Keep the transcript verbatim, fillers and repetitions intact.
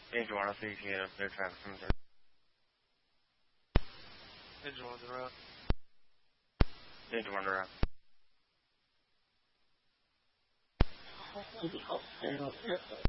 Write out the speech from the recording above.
Angel one oh three, you get up there, traffic from there. Angel on the route. Angel on the route. Oh,